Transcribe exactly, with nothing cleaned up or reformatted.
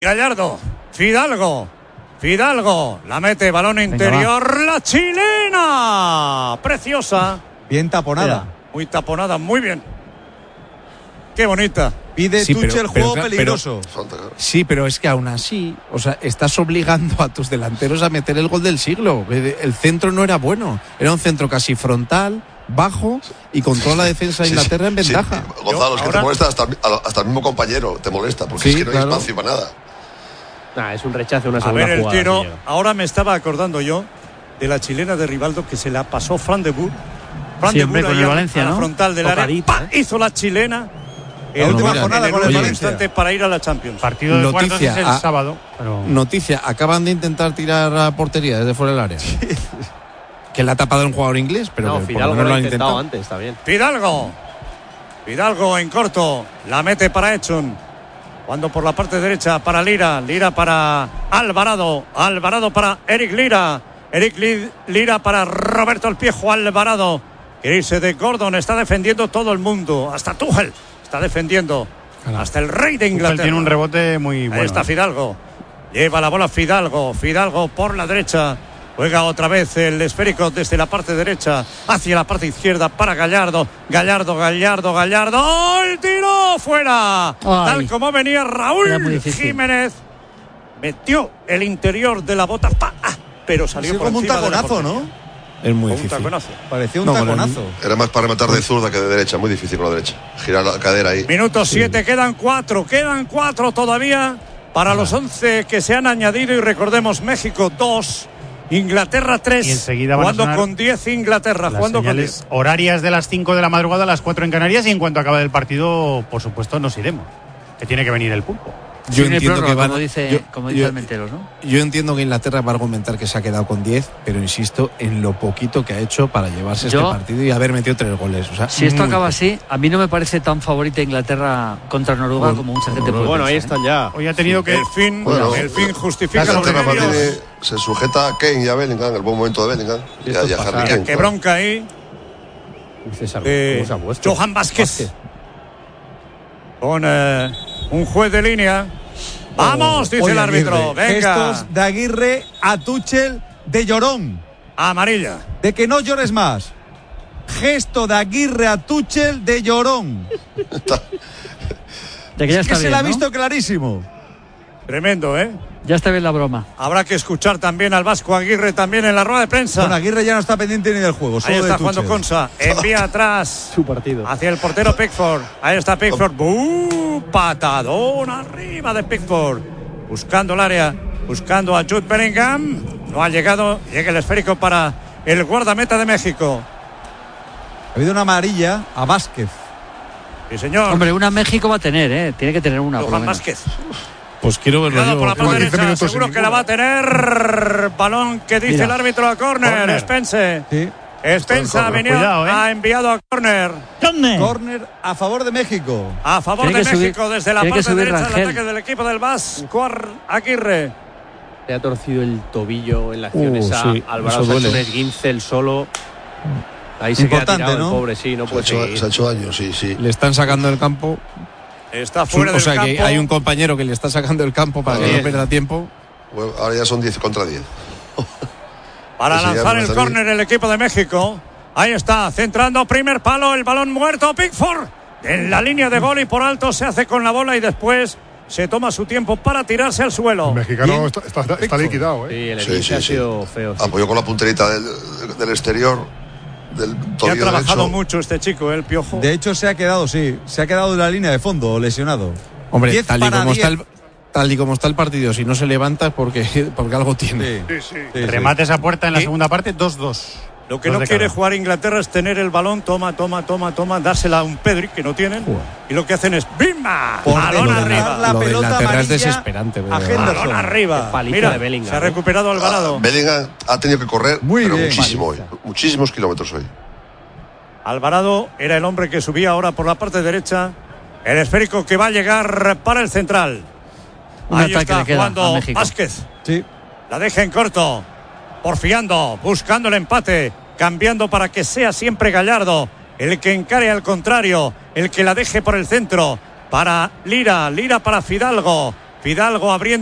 Gallardo, Fidalgo, Fidalgo, la mete, balón interior, Venga, la chilena, preciosa. Bien taponada. Mira, muy taponada, muy bien. Qué bonita. Pide sí, Tuchel el juego pero, peligroso. Pero, sí, pero es que aún así, o sea, estás obligando a tus delanteros a meter el gol del siglo. El centro no era bueno, era un centro casi frontal, bajo y con toda la defensa de Inglaterra sí, en ventaja. Sí. Gonzalo, es que ahora... te molesta hasta, hasta el mismo compañero, te molesta, porque sí, es que no claro. hay espacio para nada. Nah, es un rechazo, una segunda A ver el jugada, tiro, señor. Ahora me estaba acordando yo de la chilena de Rivaldo que se la pasó Fran de Boer. Fran de Boer con el Valencia, a la ¿no? frontal del área, ¿eh? Hizo la chilena. La el última jornada con el Valencia instante para ir a la Champions. Partido de noticia, cuartos es el a, sábado. Pero... Noticia, acaban de intentar tirar a portería desde fuera del área. Sí. Que la ha tapado un jugador inglés, pero no, que Fidalgo por lo lo ha han intentado, intentado antes, está bien. Fidalgo. Fidalgo en corto, la mete para Edson. Cuando por la parte derecha para Lira, Lira para Alvarado, Alvarado para Eric Lira, Eric Lira para Roberto El Piejo Alvarado. Quiere irse de Gordon, está defendiendo todo el mundo, hasta Tuchel está defendiendo, Caramba. hasta el rey de Inglaterra. Tuchel tiene un rebote muy bueno. Ahí está Fidalgo, lleva la bola Fidalgo, Fidalgo por la derecha. Juega otra vez el esférico desde la parte derecha hacia la parte izquierda para Gallardo. Gallardo, Gallardo, Gallardo. ¡Oh, el tiro! ¡Fuera! Ay, tal como venía Raúl Jiménez. Metió el interior de la bota. ¡Pa! Pero salió por como un taconazo, ¿no? Es muy un difícil. Taconazo. Parecía un no, taconazo. El... Era más para rematar de zurda que de derecha. Muy difícil con la derecha. Girar la cadera ahí. Minuto siete, sí. quedan cuatro. Quedan cuatro todavía para ah. los once que se han añadido. Y recordemos, México dos. Inglaterra tres, y enseguida van jugando a con diez Inglaterra, jugando con diez. Horarias de las cinco de la madrugada a las cuatro en Canarias, y en cuanto acabe el partido, por supuesto, nos iremos. Que tiene que venir el pulpo. Yo entiendo prórroga, que van, como dice, yo, como dice yo, Almenteros, ¿no? Yo entiendo que Inglaterra va a argumentar que se ha quedado con diez, pero insisto en lo poquito que ha hecho para llevarse yo, este partido y haber metido tres goles. O sea, si esto acaba así, a mí no me parece tan favorita Inglaterra contra Noruega bueno, como mucha gente puede Bueno, pensar, ahí están ya. Hoy ha tenido que el fin, bueno, el fin justifica los medios. Se sujeta a Kane y a Bellingham, el buen momento de Bellingham. Y a, y a Harry Kane. Qué bronca ahí. César, eh, Johan Vázquez. Vázquez. Con eh, un juez de línea. Vamos, dice Oye, el árbitro. Aguirre. Venga. Gestos de Aguirre a Tuchel de llorón. Amarilla. De que no llores más. Gesto de Aguirre a Tuchel de llorón. de que ya está es que bien, se la ha ¿no? visto clarísimo. Tremendo, ¿eh? Ya está bien la broma. Habrá que escuchar también al Vasco Aguirre también en la rueda de prensa. Bueno, Aguirre ya no está pendiente ni del juego. Ahí solo está de jugando Consa. Envía atrás. Su partido. Hacia el portero Pickford. Ahí está Pickford. ¡Buu! Patadón arriba de Pickford. Buscando el área. Buscando a Jude Bellingham. No ha llegado. Llega el esférico para el guardameta de México. Ha habido una amarilla a Vázquez. Sí, señor. Hombre, una México va a tener, ¿eh? Tiene que tener una. Juan Vázquez. Pues quiero verlo. Por la parte derecha, seguro que la va a tener. Balón que dice Mira. el árbitro a córner. Spence. Sí. Spence ha, venido, Cuidado, ¿eh? ha enviado a córner. Córner a favor de México. A favor tiene de México subir, desde la parte derecha Rangel. del ataque del equipo del Vasco Aguirre. Le ha torcido el tobillo en la acción uh, esa. Sí, Alvarado se ha hecho un esguince el solo. Ahí se Importante, queda tirado, ¿no? el pobre, sí, no puede se, ha hecho, seguir. se ha hecho daño, sí, sí. Le están sacando del campo. Está fuera o del sea, campo. que hay un compañero que le está sacando del campo para Bien. que no pierda tiempo. Bueno, ahora ya son diez contra diez. Para Ese lanzar el córner el equipo de México. Ahí está, centrando primer palo, el balón muerto, Pickford en la línea de gol y por alto se hace con la bola y después se toma su tiempo para tirarse al suelo. El mexicano está, está, está liquidado, ¿eh? Sí, el sí, sí, ha sí. sido feo. Sí. Apoyó con la punterita del, del exterior. Del ha trabajado derecho. mucho este chico, el Piojo. De hecho, se ha quedado, sí. Se ha quedado en la línea de fondo, lesionado. Hombre, tal y, como está el, tal y como está el partido, si no se levanta es porque, porque algo tiene. Sí, sí. sí, Remate sí. esa puerta en la ¿Y? segunda parte, dos dos. Lo que no quiere jugar Inglaterra es tener el balón, toma, toma, toma, toma, dársela a un Pedri, que no tienen. Uh. Y lo que hacen es ¡bimba! Balón lo arriba. La, lo de Inglaterra es desesperante. Balón arriba. Mira, de se ha recuperado Alvarado. Ah, Bellingham ha tenido que correr Muy pero bien. muchísimo hoy. Muchísimos kilómetros hoy. Alvarado era el hombre que subía ahora por la parte derecha. El esférico que va a llegar para el central. Un Ahí ataque está le queda jugando a México. Vázquez. Sí. La deja en corto. Porfiando, buscando el empate. Cambiando para que sea siempre Gallardo el que encare al contrario, el que la deje por el centro. Para Lira, Lira para Fidalgo. Fidalgo abriendo